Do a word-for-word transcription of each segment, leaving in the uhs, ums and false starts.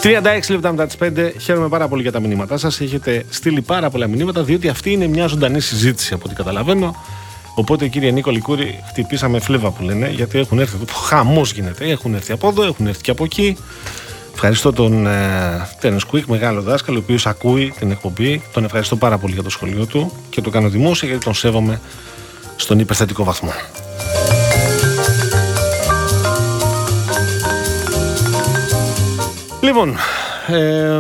τριάντα έξι λεπτά μετά τις πέντε. Χαίρομαι πάρα πολύ για τα μηνύματά σας. Έχετε στείλει πάρα πολλά μηνύματα, διότι αυτή είναι μια ζωντανή συζήτηση από ό,τι καταλαβαίνω. Οπότε, κύριε Νίκο Λικούρη, χτυπήσαμε φλέβα που λένε, γιατί έχουν έρθει εδώ. Χαμός γίνεται. Έχουν έρθει από εδώ, έχουν έρθει και από εκεί. Ευχαριστώ τον ε, Τένες Κουίκ, μεγάλο δάσκαλο, ο οποίος ακούει την εκπομπή. Τον ευχαριστώ πάρα πολύ για το σχολείο του και το κάνω δημόσια γιατί τον σέβομαι στον υπερθετικό βαθμό. Λοιπόν, ε,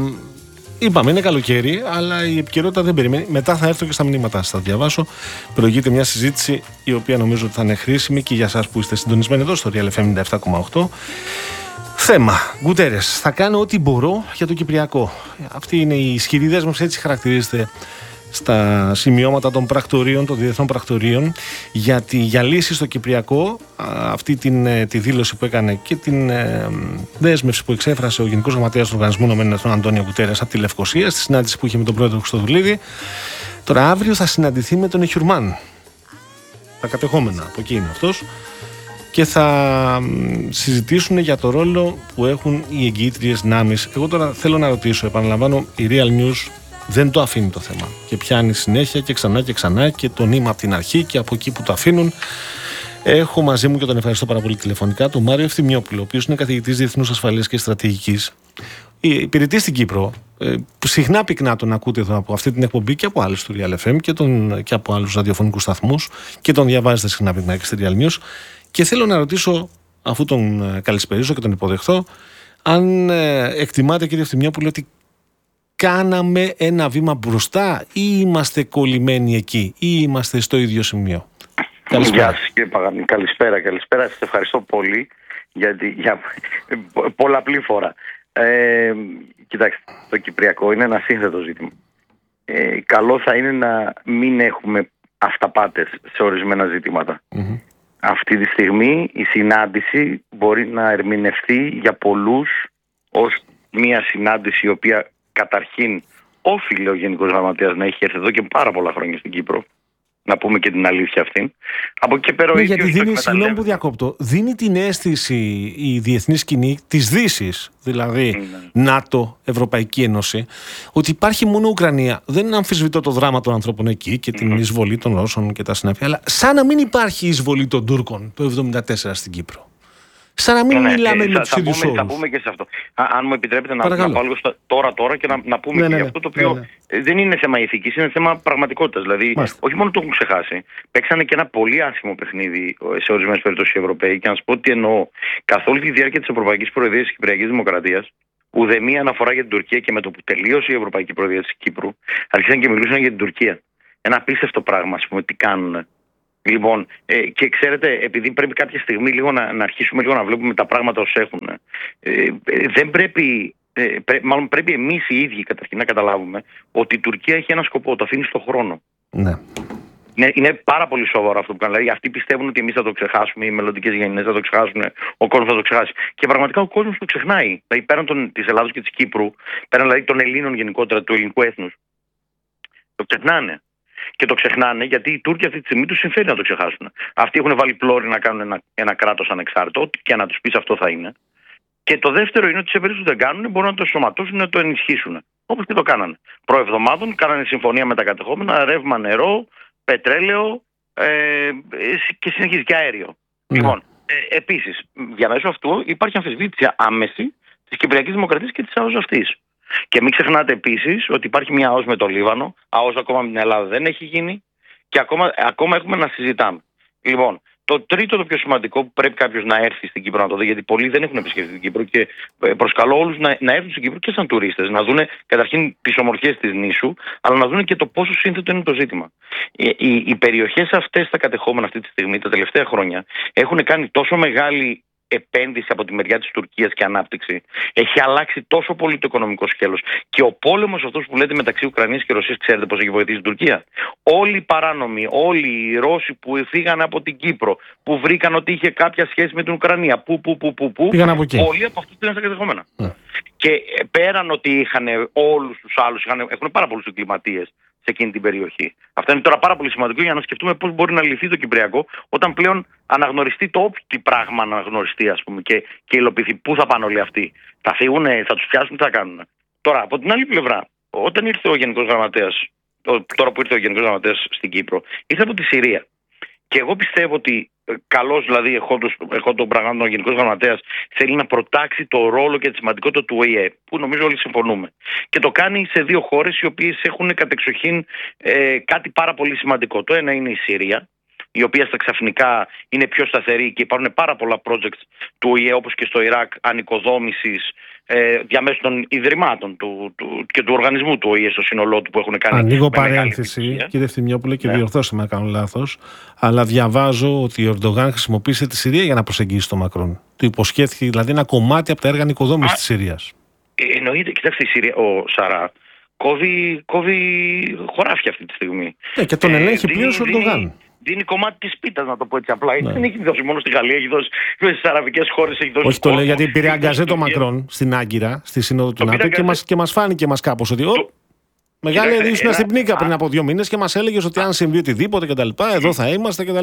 είπαμε είναι καλοκαίρι, αλλά η επικαιρότητα δεν περιμένει. Μετά θα έρθω και στα μηνύματα, θα διαβάσω. Προηγείται μια συζήτηση η οποία νομίζω ότι θα είναι χρήσιμη και για εσάς που είστε συντονισμένοι εδώ στο Real εφ εμ ενενήντα επτά κόμμα οκτώ. Θέμα. Γκουτέρες. Θα κάνω ό,τι μπορώ για το Κυπριακό. Αυτή είναι η ισχυρή δέσμευση, έτσι χαρακτηρίζεται στα σημειώματα των πρακτορείων, των διεθνών πρακτορείων, γιατί για λύση στο Κυπριακό, αυτή την, τη δήλωση που έκανε και την ε, δέσμευση που εξέφρασε ο Γενικός Γραμματέας του Οργανισμού Ηνωμένων Εθνών Αντώνιο Γκουτέρες από τη Λευκοσία, στη συνάντηση που είχε με τον πρόεδρο Χριστοδουλίδη. Τώρα αύριο θα συναντηθεί με τον Εχιουρμάν. Τα κατεχόμενα, από εκεί είναι αυτός. Και θα συζητήσουν για το ρόλο που έχουν οι εγγυήτριες δυνάμεις. Εγώ τώρα θέλω να ρωτήσω, επαναλαμβάνω, η Real News δεν το αφήνει το θέμα. Και πιάνει συνέχεια και ξανά και ξανά και το νήμα από την αρχή και από εκεί που το αφήνουν. Έχω μαζί μου και τον ευχαριστώ πάρα πολύ τηλεφωνικά τον Μάριο Ευθυμιόπουλο, ο οποίος είναι καθηγητής Διεθνούς Ασφαλείας και Στρατηγικής. Υπηρετεί στην Κύπρο. Ε, συχνά πυκνά τον ακούτε εδώ από αυτή την εκπομπή και από άλλους του Real εφ εμ και, τον, και από άλλους ραδιοφωνικούς σταθμούς και τον διαβάζετε συχνά πυκνά και στη Real News. Και θέλω να ρωτήσω, αφού τον καλησπερίζω και τον υποδεχθώ, αν ε, εκτιμάτε, κύριε Ευθυμιόπουλο, ότι κάναμε ένα βήμα μπροστά ή είμαστε κολλημένοι εκεί ή είμαστε στο ίδιο σημείο? Καλησπέρα. Γεια σας κύριε Παγανή, καλησπέρα, καλησπέρα. Σας ευχαριστώ πολύ γιατί, για πολλαπλή φορά. Ε, κοιτάξτε, το Κυπριακό είναι ένα σύνθετο ζήτημα. Ε, καλό θα είναι να μην έχουμε αυταπάτες σε ορισμένα ζητήματα. Mm-hmm. Αυτή τη στιγμή η συνάντηση μπορεί να ερμηνευτεί για πολλούς ως μια συνάντηση η οποία καταρχήν όφιλε ο Γενικός Γραμματέας να έχει έρθει εδώ και πάρα πολλά χρόνια στην Κύπρο. Να πούμε και την αλήθεια αυτή. Από εκεί και πέρα ο ίδιος. Γιατί δίνει, συγγνώμη που διακόπτω, δίνει την αίσθηση η διεθνή σκηνή της Δύσης, δηλαδή mm. ΝΑΤΟ, Ευρωπαϊκή Ένωση, ότι υπάρχει μόνο Ουκρανία. Δεν αμφισβητώ το δράμα των ανθρώπων εκεί και την mm. εισβολή των Ρώσων και τα συναφή, αλλά σαν να μην υπάρχει εισβολή των Τούρκων το εβδομήντα τέσσερα στην Κύπρο. Σαν να μην ναι, μιλάμε ναι, με τους ίδιους όρους. Θα πούμε και σε αυτό. Α, αν μου επιτρέπετε να, να πάω λίγο τώρα τώρα και να, να πούμε ναι, και ναι, αυτό το οποίο ναι, ναι. δεν είναι θέμα ηθικής, είναι θέμα πραγματικότητας. Δηλαδή, Μάλιστα. όχι μόνο το έχουν ξεχάσει. Παίξανε και ένα πολύ άσχημο παιχνίδι σε ορισμένες περιπτώσεις οι Ευρωπαίοι. Και να σας πω τι εννοώ. Καθ' όλη τη διάρκεια της Ευρωπαϊκής Προεδρίας της Κυπριακής Δημοκρατίας, ουδέμια αναφορά για την Τουρκία και με το που τελείωσε η Ευρωπαϊκή Προεδρία της Κύπρου, άρχισαν και μιλούσαν για την Τουρκία. Ένα απίστευτο πράγμα, ας πούμε, τι κάνουν. Λοιπόν, ε, και ξέρετε, επειδή πρέπει κάποια στιγμή λίγο να, να αρχίσουμε λίγο να βλέπουμε τα πράγματα ως έχουν, ε, ε, δεν πρέπει, ε, πρέ, μάλλον πρέπει εμείς οι ίδιοι καταρχήν να καταλάβουμε ότι η Τουρκία έχει ένα σκοπό, το αφήνει στον χρόνο. Ναι. Είναι, είναι πάρα πολύ σοβαρό αυτό που κάνουν. Δηλαδή, αυτοί πιστεύουν ότι εμείς θα το ξεχάσουμε, οι μελλοντικές γενιές θα το ξεχάσουν, ο κόσμος θα το ξεχάσει. Και πραγματικά ο κόσμος το ξεχνάει. Δηλαδή, πέραν της Ελλάδος και της Κύπρου, πέραν δηλαδή των Ελλήνων γενικότερα, του ελληνικού έθνους, το ξεχνάνε. Και το ξεχνάνε γιατί οι Τούρκοι αυτή τη στιγμή τους συμφέρει να το ξεχάσουν. Αυτοί έχουν βάλει πλώρη να κάνουν ένα, ένα κράτος ανεξάρτητο, ό,τι και να τους πεις αυτό θα είναι. Και το δεύτερο είναι ότι σε περίπτωση που δεν κάνουν μπορούν να το σωματώσουν, να το ενισχύσουν. Όπως και το κάνανε. Προεβδομάδων κάνανε συμφωνία με τα κατεχόμενα, ρεύμα, νερό, πετρέλαιο ε, και συνεχίζει και αέριο. Mm. Λοιπόν, ε, επίσης, για μέσω αυτού υπάρχει αμφισβήτηση άμεση της Κυπριακής Δημοκρατίας και της ΑΟΣ αυτής. Και μην ξεχνάτε επίσης ότι υπάρχει μια ΑΟΣ με το Λίβανο, ΑΟΣ ακόμα με την Ελλάδα δεν έχει γίνει και ακόμα, ακόμα έχουμε να συζητάμε. Λοιπόν, το τρίτο, το πιο σημαντικό που πρέπει κάποιος να έρθει στην Κύπρο να το δει, γιατί πολλοί δεν έχουν επισκεφτεί την Κύπρο και προσκαλώ όλους να, να έρθουν στην Κύπρο και σαν τουρίστες, να δουν καταρχήν τις ομορφιές της νήσου, αλλά να δουν και το πόσο σύνθετο είναι το ζήτημα. Οι, οι, οι περιοχές αυτές, τα κατεχόμενα αυτή τη στιγμή, τα τελευταία χρόνια, έχουν κάνει τόσο μεγάλη επένδυση από τη μεριά της Τουρκίας και ανάπτυξη. Έχει αλλάξει τόσο πολύ το οικονομικό σκέλος. Και ο πόλεμος αυτός που λέτε μεταξύ Ουκρανίας και Ρωσίας, ξέρετε πώς έχει βοηθήσει την Τουρκία? Όλοι οι παράνομοι, όλοι οι Ρώσοι που φύγαν από την Κύπρο, που βρήκαν ότι είχε κάποια σχέση με την Ουκρανία, που, που, που, που, που πήγαν από εκεί. Όλοι από αυτούς πήγαν στα κατεχόμενα. Yeah. Και πέραν ότι είχαν όλους τους άλλους, είχαν, έχουν πάρα πολλούς εγκληματίες σε εκείνη την περιοχή. Αυτό είναι τώρα πάρα πολύ σημαντικό για να σκεφτούμε πώς μπορεί να λυθεί το Κυπριακό όταν πλέον αναγνωριστεί το όποιο πράγμα αναγνωριστεί, ας πούμε, και, και υλοποιηθεί. Πού θα πάνε όλοι αυτοί? Θα φύγουν, θα τους πιάσουν, τι θα κάνουν? Τώρα, από την άλλη πλευρά, όταν ήρθε ο Γενικός Γραμματέας, τώρα που ήρθε ο Γενικός Γραμματέας στην Κύπρο, ήρθε από τη Συρία. Και εγώ πιστεύω ότι καλώς, δηλαδή, εγώ τον πράγμα, ο Γενικός Γραμματέας θέλει να προτάξει το ρόλο και τη σημαντικότητα του Ο Η Ε, που νομίζω όλοι συμφωνούμε. Και το κάνει σε δύο χώρες οι οποίες έχουν κατεξοχήν ε, κάτι πάρα πολύ σημαντικό. Το ένα είναι η Συρία, η οποία στα ξαφνικά είναι πιο σταθερή και υπάρχουν πάρα πολλά projects του Ο Η Ε, όπως και στο Ιράκ, ανοικοδόμησης ε, διαμέσου των ιδρυμάτων του, του, και του οργανισμού του Ο Η Ε στο σύνολό του που έχουν κάνει. Ανοίγω παρένθεση, κύριε Ευθυμιόπουλε, και ναι. διορθώστε με να κάνω λάθος, αλλά διαβάζω ότι ο Ερντογάν χρησιμοποίησε τη Συρία για να προσεγγίσει τον Μακρόν. Του υποσχέθηκε δηλαδή ένα κομμάτι από τα έργα ανοικοδόμησης της Συρίας. Ε, εννοείται, κοιτάξτε, η Συρία, ο Σαρά κόβει, κόβει χωράφια αυτή τη στιγμή. Ναι, και τον ελέγχει ε, πλήρως ο Ερντογάν. Δίνει κομμάτι της πίτας, να το πω έτσι απλά. Ναι. Δεν έχει δώσει μόνο στη Γαλλία, έχει δώσει στις αραβικές χώρες. Έχει δώσει. Όχι, το λέω γιατί πήρε αγκαζέ το Μακρόν στην Άγκυρα, στη Σύνοδο του ΝΑΤΟ και μας, και μας φάνηκε μας κάπως ότι. Το... Μεγάλη ήσουν στην πνίκα πριν από δύο μήνες και μας έλεγες ότι αν συμβεί οτιδήποτε κτλ. Εδώ θα είμαστε κτλ.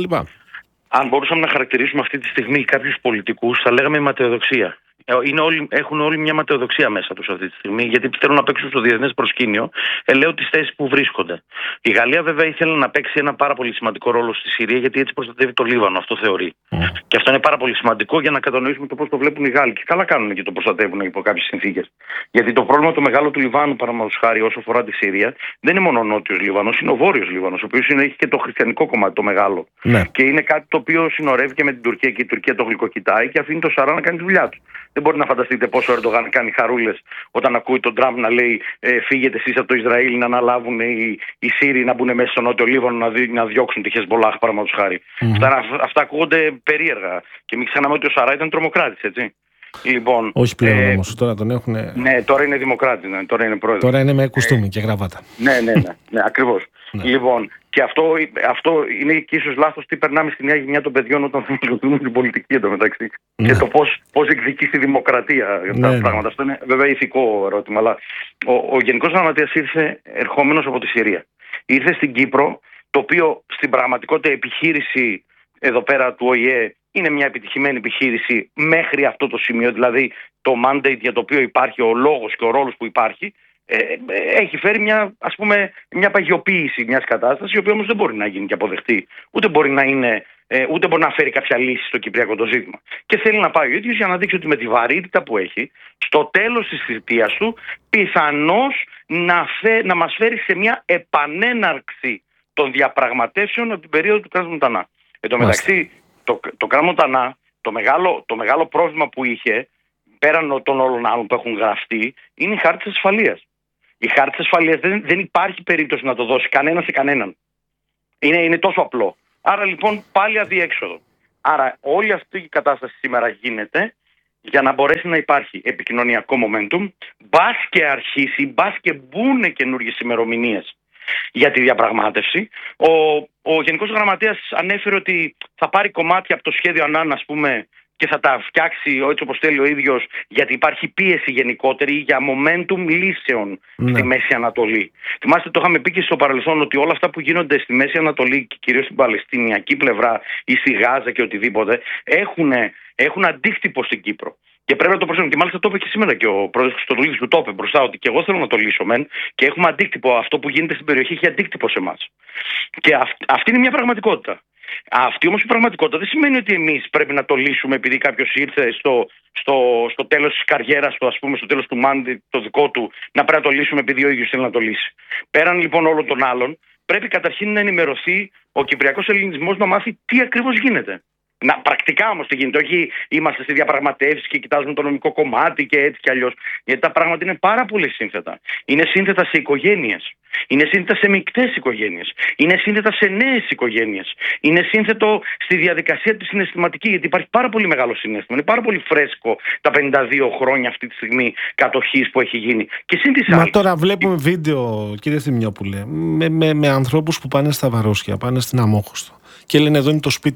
Αν μπορούσαμε να χαρακτηρίσουμε αυτή τη στιγμή κάποιους πολιτικούς, θα λέγαμε ματαιοδοξία. Είναι όλοι, έχουν όλοι μια ματαιοδοξία μέσα τους αυτή τη στιγμή, γιατί θέλουν να παίξουν στο διεθνές προσκήνιο, ελέω τις θέσεις που βρίσκονται. Η Γαλλία, βέβαια, ήθελε να παίξει ένα πάρα πολύ σημαντικό ρόλο στη Συρία, γιατί έτσι προστατεύει το Λίβανο, αυτό θεωρεί. Mm. Και αυτό είναι πάρα πολύ σημαντικό για να κατανοήσουμε το πώς το βλέπουν οι Γάλλοι. Και καλά κάνουν και το προστατεύουν υπό κάποιες συνθήκες. Γιατί το πρόβλημα το μεγάλο του Λιβάνου, παραδείγματος χάρη, όσο αφορά τη Συρία, δεν είναι μόνο ο νότιος Λίβανος, είναι ο βόρειος Λίβανος, ο οποίος έχει και το χριστιανικό κομμάτι, το μεγάλο. Mm. Και είναι κάτι το οποίο συνορεύει και με την Τουρκία και η Τουρκία το γλυκοκοιτάει και αφήνει το Σαρά να κάνει τη δουλειά του. Δεν μπορεί να φανταστείτε πόσο ο Ερντογάν κάνει χαρούλες όταν ακούει τον Τραμπ να λέει ε, φύγετε εσείς από το Ισραήλ, να αναλάβουν οι, οι Σύριοι να μπουν μέσα στο Νότιο Λίβανο να, δι, να διώξουν τη Χεσμολάχ, παραδείγματος χάρη. Mm-hmm. Αυτά, αυτά ακούγονται περίεργα. Και μην ξεχνάμε ότι ο Σαρά ήταν τρομοκράτης, έτσι. Λοιπόν, όχι πλέον ε, όμως, τώρα τον έχουν. Ναι, τώρα είναι δημοκράτης, ναι, τώρα είναι πρόεδρος. Τώρα είναι με κουστούμι ε, και γραβάτα. Ναι, ναι, ναι, ναι ακριβώς. Ναι. Λοιπόν, και αυτό, αυτό είναι και ίσως λάθος τι περνάμε στη νέα γενιά των παιδιών όταν θα μιλούμε την πολιτική εντωμεταξύ. Ναι. Και το πώς, πώς εκδικεί τη δημοκρατία αυτά τα ναι, πράγματα. Ναι. Αυτό είναι βέβαια ηθικό ερώτημα. Αλλά ο, ο Γενικός Γραμματέας ήρθε ερχόμενος από τη Συρία. Ήρθε στην Κύπρο, το οποίο στην πραγματικότητα επιχείρηση εδώ πέρα του Ο Η Ε είναι μια επιτυχημένη επιχείρηση μέχρι αυτό το σημείο. Δηλαδή το mandate για το οποίο υπάρχει, ο λόγος και ο ρόλος που υπάρχει, ε, έχει φέρει μια, ας πούμε, μια παγιοποίηση μιας κατάστασης, η οποία όμως δεν μπορεί να γίνει και αποδεχτή. Ούτε μπορεί να είναι, ε, ούτε μπορεί να φέρει κάποια λύση στο κυπριακό το ζήτημα. Και θέλει να πάει ο ίδιος για να δείξει ότι με τη βαρύτητα που έχει, στο τέλος της θητείας του, πιθανώς να, φε, να μας φέρει σε μια επανέναρξη των διαπραγματεύσεων από την περίοδο του κράτους Μουτανά. Εν τω μεταξύ, το, το κράτος Μουτανά, το μεγάλο, το μεγάλο πρόβλημα που είχε, πέραν των όλων άλλων που έχουν γραφτεί, είναι η χάρτη της ασφαλείας. Η χάρτη της ασφαλείας δεν, δεν υπάρχει περίπτωση να το δώσει κανένα σε κανέναν. Είναι, είναι τόσο απλό. Άρα λοιπόν πάλι αδιέξοδο. Άρα όλη αυτή η κατάσταση σήμερα γίνεται για να μπορέσει να υπάρχει επικοινωνιακό momentum, μπας και αρχίσει, μπας και μπουν καινούργιες ημερομηνίες για τη διαπραγμάτευση. Ο, ο Γενικός Γραμματέας ανέφερε ότι θα πάρει κομμάτια από το σχέδιο Ανάν, ας πούμε, και θα τα φτιάξει έτσι όπως θέλει ο ίδιος, γιατί υπάρχει πίεση γενικότερη για momentum λύσεων ναι. στη Μέση Ανατολή. Θυμάστε, το είχαμε πει και στο παρελθόν, ότι όλα αυτά που γίνονται στη Μέση Ανατολή και κυρίως στην Παλαιστινιακή πλευρά ή στη Γάζα και οτιδήποτε, έχουν, έχουν αντίκτυπο στην Κύπρο. Και πρέπει να το προσέχουμε. Και μάλιστα το είπε και σήμερα και ο πρόεδρος Χριστοδουλίδης που το είπε μπροστά, ότι και εγώ θέλω να το λύσω μεν, και έχουμε αντίκτυπο. Αυτό που γίνεται στην περιοχή έχει αντίκτυπο σε εμάς. Και αυ, αυτή είναι μια πραγματικότητα. Αυτή όμως η πραγματικότητα δεν σημαίνει ότι εμείς πρέπει να το λύσουμε επειδή κάποιος ήρθε στο, στο, στο τέλος της καριέρας του, ας πούμε, στο τέλος του μάντι το δικό του, να πρέπει να το λύσουμε επειδή ο ίδιος θέλει να το λύσει. Πέραν λοιπόν όλων των άλλων, πρέπει καταρχήν να ενημερωθεί ο κυπριακός ελληνισμός, να μάθει τι ακριβώς γίνεται. Να, πρακτικά όμως τι γίνεται, όχι είμαστε στη διαπραγματεύση και κοιτάζουμε το νομικό κομμάτι και έτσι κι αλλιώς. Γιατί τα πράγματα είναι πάρα πολύ σύνθετα. Είναι σύνθετα σε οικογένειες. Είναι σύνθετα σε μεικτές οικογένειες. Είναι σύνθετα σε νέες οικογένειες. Είναι σύνθετο στη διαδικασία τη συναισθηματική, γιατί υπάρχει πάρα πολύ μεγάλο συναίσθημα. Είναι πάρα πολύ φρέσκο τα πενήντα δύο χρόνια αυτή τη στιγμή κατοχής που έχει γίνει. Και Μα άλλη... τώρα βλέπουμε βίντεο, κύριε Ευθυμιόπουλε, με, με, με ανθρώπους που πάνε στα Βαρόσια, πάνε στην Αμόχωστο και λένε εδώ είναι το σπίτι μου.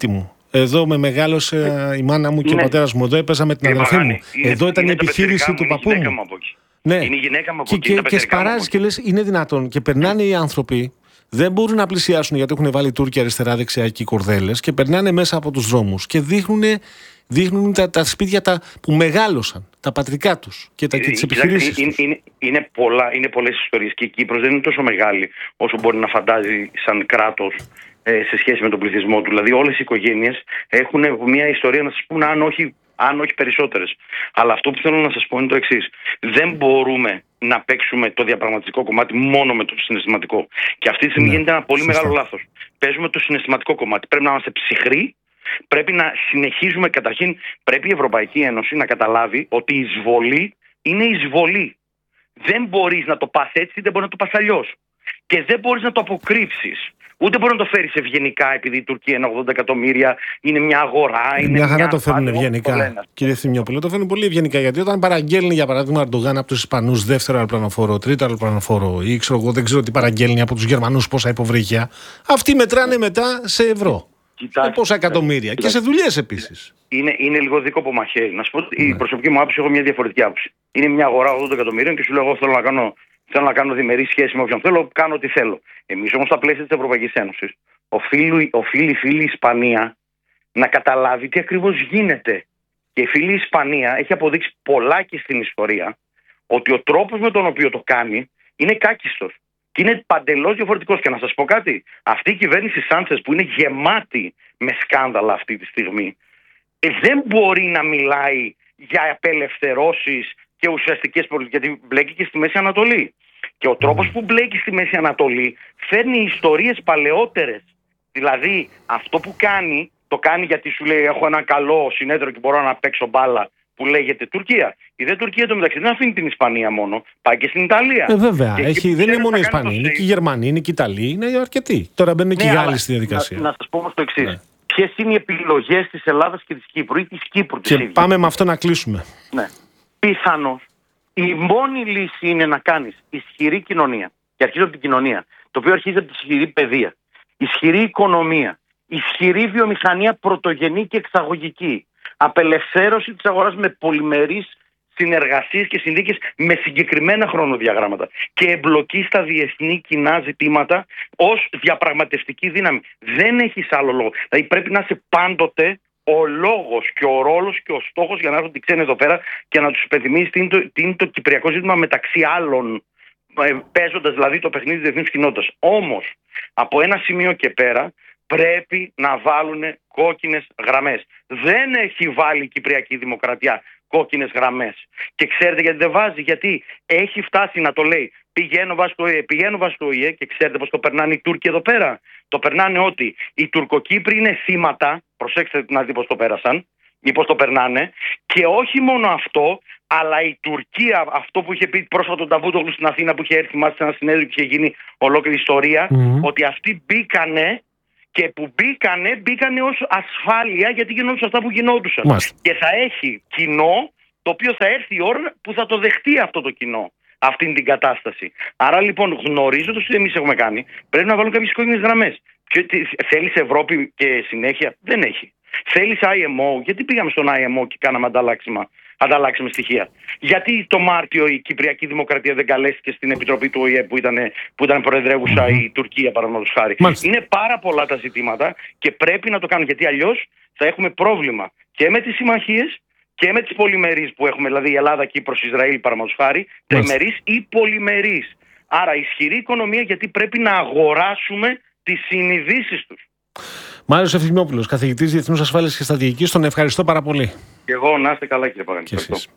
Εδώ με μεγάλωσε η μάνα μου και είναι. ο πατέρας μου. Εδώ έπαιζα με την αδερφή μου. Είναι, εδώ ήταν είναι η επιχείρηση του παππού μου. μου ναι. Είναι η γυναίκα μου από και, και, και σπαράζει και λες είναι δυνατόν. Και περνάνε οι άνθρωποι, δεν μπορούν να πλησιάσουν γιατί έχουν βάλει Τούρκοι αριστερά-δεξιά εκεί κορδέλες και περνάνε μέσα από τους δρόμους και δείχνουν, δείχνουν τα, τα σπίτια τα, που μεγάλωσαν, τα πατρικά τους και, και τις επιχειρήσεις είναι, τους. Είναι, είναι, πολλά, είναι πολλές ιστορίες και η Κύπρος δεν είναι τόσο μεγάλη όσο μπορεί να φαντάζει σαν κράτος σε σχέση με τον πληθυσμό του. Δηλαδή όλες οι οικογένειες έχουν μια ιστορία να σας πούνε αν όχι, αν όχι περισσότερες. Αλλά αυτό που θέλω να σας πω είναι το εξής. Δεν μπορούμε να παίξουμε το διαπραγματευτικό κομμάτι μόνο με το συναισθηματικό. Και αυτή τη στιγμή ναι, γίνεται ένα πολύ σωστά. μεγάλο λάθος. Παίζουμε το συναισθηματικό κομμάτι. Πρέπει να είμαστε ψυχροί. Πρέπει να συνεχίζουμε. Καταρχήν πρέπει η Ευρωπαϊκή Ένωση να καταλάβει ότι η εισβολή είναι εισβολή. Δεν μπορείς να το πας έτσι, δεν μπορείς να το πας αλλιώς. Και δεν μπορείς να το αποκρύψεις. Ούτε μπορεί να το φέρει ευγενικά επειδή η Τουρκία είναι ογδόντα εκατομμύρια, είναι μια αγορά. Είναι μια χαρά το φέρνουν ευγενικά. Κύριε Θημιόπουλε, το φέρνουν πολύ ευγενικά. Γιατί όταν παραγγέλνει για παράδειγμα Ερντογάν από τους Ισπανούς δεύτερο αεροπλανοφόρο, τρίτο αεροπλανοφόρο ή ξέρω εγώ, δεν ξέρω τι παραγγέλνει από τους Γερμανούς πόσα υποβρύχια, αυτοί μετράνε μετά σε ευρώ. Κοιτάξτε, πόσα εκατομμύρια. Κοιτάξτε. Και σε δουλειές επίσης. Είναι, είναι λίγο δίκοπο μαχαίρι. Να σου πω, ναι. η προσωπική μου άποψη έχω μια διαφορετική άποψη. Είναι μια αγορά ογδόντα εκατομμυρίων και σου λέω: εγώ θέλω να κάνω. Θέλω να κάνω διμερή σχέση με όποιον θέλω, κάνω ό,τι θέλω. Εμείς όμως στα πλαίσια της Ευρωπαϊκής Ένωσης, οφείλει, οφείλει η φίλη Ισπανία να καταλάβει τι ακριβώς γίνεται. Και η φίλη Ισπανία έχει αποδείξει πολλά και στην ιστορία ότι ο τρόπος με τον οποίο το κάνει είναι κάκιστος. Και είναι παντελώς διαφορετικός. Και να σας πω κάτι, αυτή η κυβέρνηση Σάντσες που είναι γεμάτη με σκάνδαλα αυτή τη στιγμή, ε, δεν μπορεί να μιλάει για απελευθερώσεις και ουσιαστικές πολιτικές, γιατί μπλέκει και στη Μέση Ανατολή. Και ο τρόπος που μπλέκει στη Μέση Ανατολή φέρνει ιστορίες παλαιότερες. Δηλαδή αυτό που κάνει, το κάνει γιατί σου λέει έχω ένα καλό συνέδριο και μπορώ να παίξω μπάλα που λέγεται Τουρκία. Η δε Τουρκία το μεταξύ δεν αφήνει την Ισπανία μόνο, πάει και στην Ιταλία. Ε, βέβαια, και έχει, δεν είναι μόνο η Ισπανία, είναι και οι Γερμανοί, είναι και οι Ιταλοί, είναι αρκετοί. Τώρα μπαίνουν ναι, και οι Γάλλοι στη διαδικασία. Να, να σας πω όμως το εξής. Ναι. Ποιες είναι οι επιλογές της Ελλάδας και της Κύπρου ή της Κύπρου της Και ίδιας. Πάμε με αυτό να κλείσουμε. Ναι. Πιθανώς η μόνη λύση είναι να κάνεις ισχυρή κοινωνία. Και αρχίζω από την κοινωνία, το οποίο αρχίζει από τη ισχυρή παιδεία, ισχυρή οικονομία, ισχυρή βιομηχανία πρωτογενή και εξαγωγική, απελευθέρωση της αγοράς με πολυμερείς συνεργασίες και συνθήκες με συγκεκριμένα χρονοδιαγράμματα και εμπλοκή στα διεθνή κοινά ζητήματα ως διαπραγματευτική δύναμη. Δεν έχεις άλλο λόγο. Δηλαδή πρέπει να είσαι πάντοτε ο λόγος και ο ρόλος και ο στόχος για να έρθουν οι ξένοι εδώ πέρα και να τους υπενθυμίσεις τι είναι το, τι είναι το κυπριακό ζήτημα μεταξύ άλλων, παίζοντας δηλαδή το παιχνίδι της διεθνής κοινότητας. Όμως, από ένα σημείο και πέρα πρέπει να βάλουν κόκκινες γραμμές. Δεν έχει βάλει η Κυπριακή Δημοκρατία κόκκινες γραμμές. Και ξέρετε γιατί δεν βάζει, γιατί έχει φτάσει να το λέει. Πηγαίνω βάσει το ΟΗΕ, πηγαίνω βάσει το ΟΗΕ και ξέρετε πως το περνάνε οι Τούρκοι εδώ πέρα. Το περνάνε ότι οι Τουρκοκύπροι είναι θύματα, προσέξτε να δείτε πως το πέρασαν ή πως το περνάνε, και όχι μόνο αυτό, αλλά η Τουρκία, αυτό που είχε πει πρόσφατα τον Νταβούτογλου στην Αθήνα που είχε έρθει μάλιστα σε ένα συνέδριο και είχε γίνει ολόκληρη ιστορία, mm-hmm. ότι αυτοί μπήκανε και που μπήκανε, μπήκανε ως ασφάλεια γιατί γινόντουσαν αυτά που γινόντουσαν. Μάλιστα. Και θα έχει κοινό το οποίο θα έρθει η ώρα που θα το δεχτεί αυτό το κοινό, αυτήν την κατάσταση. Άρα λοιπόν, γνωρίζοντας τι εμείς έχουμε κάνει, πρέπει να βάλουν κάποιες κόκκινες γραμμές. Θέλεις Ευρώπη και συνέχεια? Δεν έχει. Θέλεις άι εμ ο? Γιατί πήγαμε στον άι εμ ο και κάναμε ανταλλάξιμα, ανταλλάξιμα στοιχεία? Γιατί το Μάρτιο η Κυπριακή Δημοκρατία δεν καλέστηκε στην Επιτροπή του ΟΗΕ που ήταν, που ήταν προεδρεύουσα mm-hmm. η Τουρκία, παραδείγματος χάρη? Μάλιστα. Είναι πάρα πολλά τα ζητήματα και πρέπει να το κάνουν, γιατί αλλιώς θα έχουμε πρόβλημα και με τις συμμαχίες και με τις πολυμερείς που έχουμε, δηλαδή η Ελλάδα, Κύπρος, Ισραήλ, παραδείγματος χάρη, τριμερείς ή πολυμερείς. Άρα ισχυρή οικονομία, γιατί πρέπει να αγοράσουμε τις συνειδήσεις τους. Μάριος Ευθυμιόπουλος, καθηγητής Διεθνούς Ασφάλειας και Στρατηγικής, τον ευχαριστώ πάρα πολύ. Και εγώ, να είστε καλά κύριε Παγανή.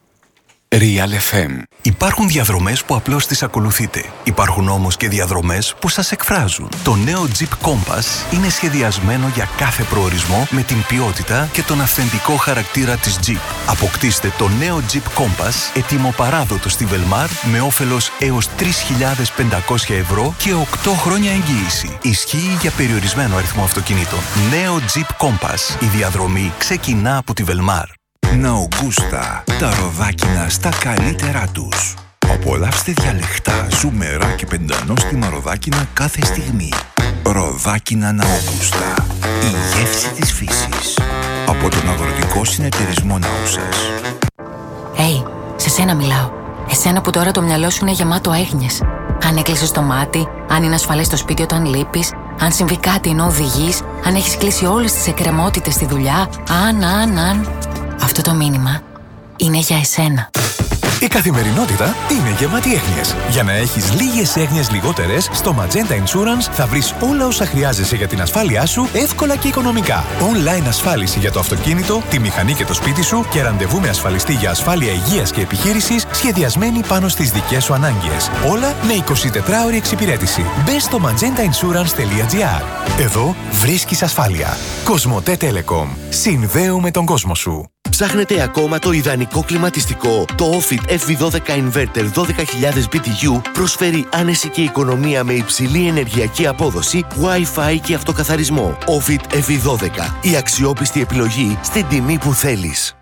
Real εφ εμ. Υπάρχουν διαδρομές που απλώς τις ακολουθείτε. Υπάρχουν όμως και διαδρομές που σας εκφράζουν. Το νέο Jeep Compass είναι σχεδιασμένο για κάθε προορισμό με την ποιότητα και τον αυθεντικό χαρακτήρα της Jeep. Αποκτήστε το νέο Jeep Compass έτοιμο παράδοτο στη Velmar με όφελος έως τρεις χιλιάδες πεντακόσια ευρώ και οκτώ χρόνια εγγύηση. Ισχύει για περιορισμένο αριθμό αυτοκινήτων. Νέο Jeep Compass. Η διαδρομή ξεκινά από τη Velmar. Ναουγκούστα, τα ροδάκινα στα καλύτερά τους. Απολαύστε διαλεκτά, ζουμερά και πεντανόστιμα ροδάκινα κάθε στιγμή. Ροδάκινα Ναουγκούστα. Η γεύση της φύσης. Από τον Αγροτικό Συνεταιρισμό Ναούσας. Hey, σε σένα μιλάω. Εσένα που τώρα το μυαλό σου είναι γεμάτο έγνοιες. Αν έκλεισες το μάτι, αν είναι ασφαλές στο σπίτι όταν λείπεις, αν συμβεί κάτι ενώ οδηγείς, αν έχεις κλείσει όλες τις εκκρεμότητες στη δουλειά, αν, αν, αν... Αυτό το μήνυμα είναι για εσένα. Η καθημερινότητα είναι γεμάτη έγνοιες. Για να έχεις λίγες έγνοιες λιγότερες, στο Magenta Insurance θα βρεις όλα όσα χρειάζεσαι για την ασφάλειά σου εύκολα και οικονομικά. Online ασφάλιση για το αυτοκίνητο, τη μηχανή και το σπίτι σου και ραντεβού με ασφαλιστή για ασφάλεια υγείας και επιχείρησης σχεδιασμένη πάνω στις δικές σου ανάγκες. Όλα με εικοσιτετράωρη εξυπηρέτηση. Μπες στο magenta insurance τελεία gr. Εδώ βρίσκεις ασφάλεια. Κοσμοτέ Telecom. Συνδέουμε τον κόσμο σου. Ψάχνετε ακόμα το ιδανικό κλιματιστικό? Το Ofit εφ βι δώδεκα Inverter δώδεκα χιλιάδες μπι τι γιου προσφέρει άνεση και οικονομία με υψηλή ενεργειακή απόδοση, Wi-Fi και αυτοκαθαρισμό. Ofit εφ βι δώδεκα. Η αξιόπιστη επιλογή στην τιμή που θέλεις.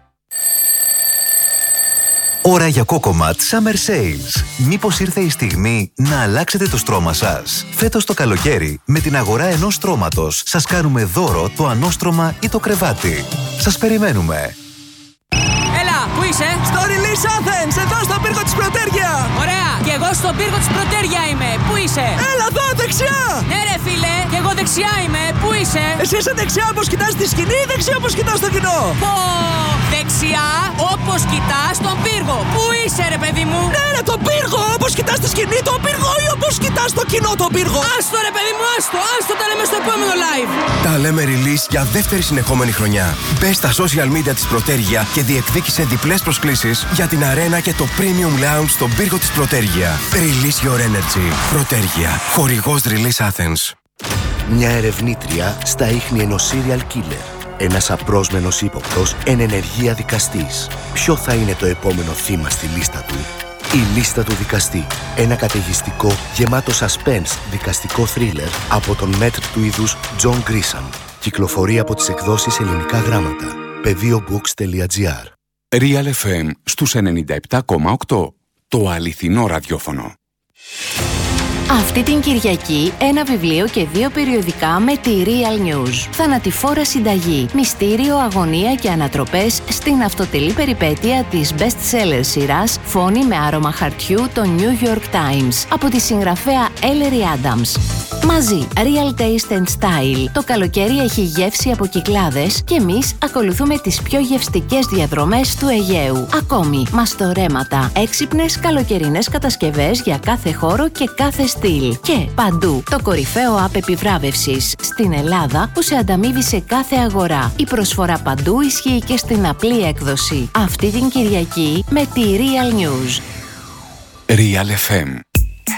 Ώρα για Cocomat Summer Sales. Μήπως ήρθε η στιγμή να αλλάξετε το στρώμα σας? Φέτος το καλοκαίρι, με την αγορά ενός στρώματος, σας κάνουμε δώρο το ανώστρωμα ή το κρεβάτι. Σας περιμένουμε. Έλα, πού είσαι? Στο Release Athens, εδώ στον πύργο της Πρωτέργεια. Ωραία, και εγώ στον πύργο της Πρωτέργεια είμαι. Πού είσαι? Έλα εδώ, δεξιά. Ναι ρε φίλε, και εγώ δεξιά είμαι. Πού είσαι? Εσύ είσαι δεξιά όπως κοιτάς τη σκηνή ή δεξιά όπως κοιτάς το κοινό? Πω, δεξιά όπως κοιτάς τον πύργο. Πού είσαι ρε παιδί μου? Ναι ρε, τον πύργο, όπως κοιτάς τη σκηνή τον πύργο ή όπως κοιτάς το κοινό τον πύργο? Άστο ρε παιδί μου, άστο, άστο, τα λέμε στο επόμενο live. Τα λέμε release για δεύτερη συνεχόμενη χρονιά. Μπες στα social media της Πρωτέργεια και διεκδίκησε διπλές προσκλήσεις για την αρένα και το premium lounge στον πύργο της Πρωτέργεια. Release your energy. Πρωτέργεια. Χορηγός Release Athens. Μια ερευνήτρια στα ίχνη ενός serial killer. Ένας απρόσμενος ύποπτος εν ενεργεία δικαστής. Ποιο θα είναι το επόμενο θύμα στη λίστα του? Η λίστα του δικαστή. Ένα καταιγιστικό, γεμάτο suspense δικαστικό thriller από τον μέτρ του είδους John Grisham. Κυκλοφορεί από τις εκδόσεις Ελληνικά Γράμματα. πεδίο books τελεία gr. Real εφ εμ στους ενενήντα επτά κόμμα οκτώ. Το αληθινό ραδιόφωνο. Αυτή την Κυριακή ένα βιβλίο και δύο περιοδικά με τη Real News. Θανατηφόρα συνταγή, μυστήριο, αγωνία και ανατροπές στην αυτοτελή περιπέτεια της best-seller σειράς Φόνη με άρωμα χαρτιού το New York Times από τη συγγραφέα Ellery Adams. Μαζί, Real Taste and Style. Το καλοκαίρι έχει γεύση από Κυκλάδες και εμείς ακολουθούμε τις πιο γευστικές διαδρομές του Αιγαίου. Ακόμη, μαστορέματα, έξυπνες καλοκαιρινές κατασκευές για κάθε χώρο και κάθε στυλ. Και παντού, το κορυφαίο app επιβράβευσης στην Ελλάδα που σε ανταμείβει σε κάθε αγορά. Η προσφορά παντού ισχύει και στην απλή έκδοση. Αυτή την Κυριακή με τη Real News. Real εφ εμ.